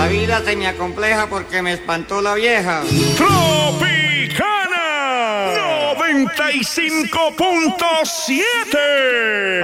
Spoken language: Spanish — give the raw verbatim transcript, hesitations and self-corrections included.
vida se me acompleja porque me espantó la vieja. Tropicana noventa y cinco punto siete.